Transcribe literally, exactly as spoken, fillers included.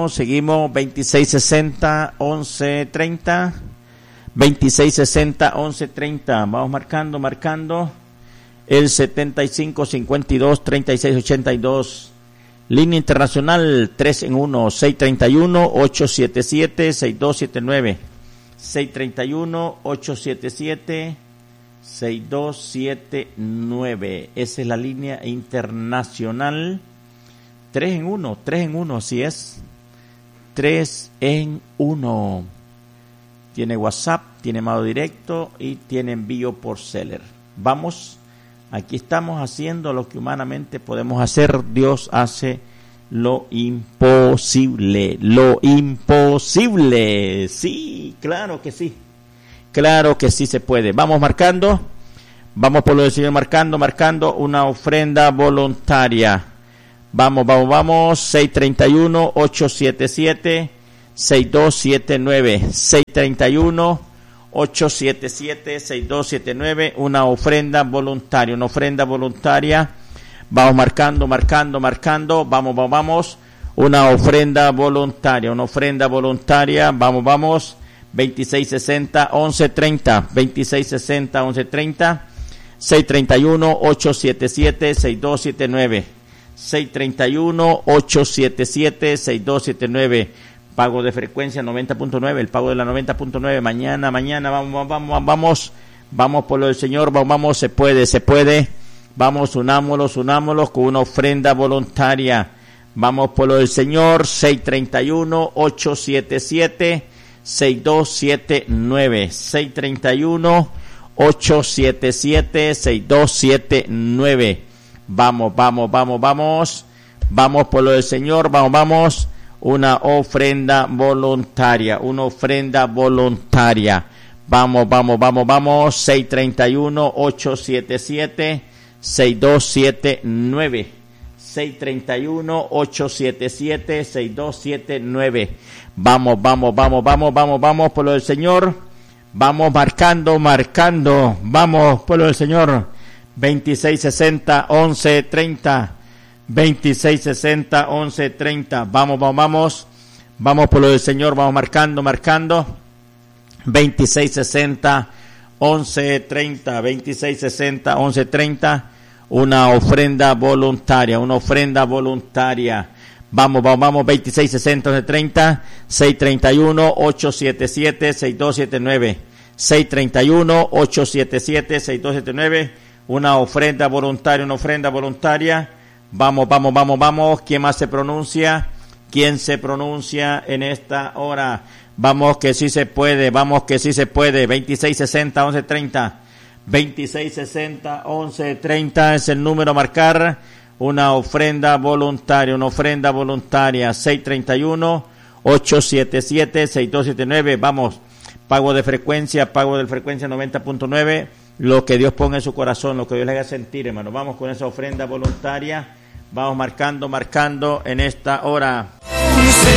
seguimos, seguimos, veintiséis sesenta, once treinta, veintiséis sesenta, once treinta, vamos marcando, marcando, el setenta y cinco, cincuenta y dos, treinta y seis, ochenta y dos, línea internacional, tres en uno, seis treinta y uno, ocho setenta y siete, sesenta y dos setenta y nueve, seis treinta y uno, ocho setenta y siete, sesenta y dos setenta y nueve, esa es la línea internacional, tres en uno, tres en uno, así es, tres en uno, tiene WhatsApp, tiene modo directo y tiene envío por seller. Vamos, aquí estamos haciendo lo que humanamente podemos hacer, Dios hace lo imposible, lo imposible, sí, claro que sí, claro que sí se puede. Vamos marcando, vamos por lo del Señor, marcando, marcando una ofrenda voluntaria. Vamos, vamos, vamos, seis treinta y uno, ocho setenta y siete, sesenta y dos setenta y nueve, seis treinta y uno, ocho setenta y siete, sesenta y dos setenta y nueve, una ofrenda voluntaria, una ofrenda voluntaria. Vamos marcando, marcando, marcando, vamos, vamos, vamos, una ofrenda voluntaria, una ofrenda voluntaria, vamos, vamos, veintiséis sesenta, once treinta, veintiséis sesenta, once treinta, seis treinta y uno, ocho setenta y siete, sesenta y dos setenta y nueve, seis treinta y uno, ocho setenta y siete, sesenta y dos setenta y nueve, pago de frecuencia noventa punto nueve, el pago de la noventa punto nueve, mañana, mañana, vamos, vamos, vamos, vamos por lo del Señor, vamos, vamos, se puede, se puede, vamos, unámoslos, unámoslos con una ofrenda voluntaria, vamos por lo del Señor, seis treinta y uno, ocho setenta y siete, sesenta y dos setenta y nueve, seis treinta y uno, ocho setenta y siete, sesenta y dos setenta y nueve, vamos, vamos, vamos, vamos, vamos por lo del Señor, vamos, vamos, una ofrenda voluntaria, una ofrenda voluntaria, vamos, vamos, vamos, vamos, seis treinta y uno, ocho setenta y siete, sesenta y dos setenta y nueve, seis treinta y uno, ocho setenta y siete, sesenta y dos setenta y nueve, vamos, vamos, vamos, vamos, vamos, vamos por lo del Señor, vamos marcando, marcando, vamos por lo del Señor, veintiséis sesenta, once treinta, veintiséis sesenta, once treinta, vamos, vamos, vamos, vamos por lo del Señor, vamos marcando, marcando, veintiséis sesenta, once treinta, veintiséis sesenta, once treinta, una ofrenda voluntaria, una ofrenda voluntaria, vamos, vamos, vamos, veintiséis sesenta, once treinta, seis treinta y uno, ocho setenta y siete, sesenta y dos setenta y nueve, seis treinta y uno, ocho setenta y siete, sesenta y dos setenta y nueve, una ofrenda voluntaria, una ofrenda voluntaria, vamos, vamos, vamos, vamos, ¿quién más se pronuncia? ¿Quién se pronuncia en esta hora? Vamos que sí se puede, vamos que sí se puede, veintiséis sesenta, once treinta, veintiséis sesenta, once treinta es el número a marcar, una ofrenda voluntaria, una ofrenda voluntaria, seis treinta y uno, ocho setenta y siete, sesenta y dos setenta y nueve, vamos, pago de frecuencia, pago de frecuencia noventa punto nueve, lo que Dios ponga en su corazón, lo que Dios le haga sentir, hermano, vamos con esa ofrenda voluntaria, vamos marcando, marcando en esta hora.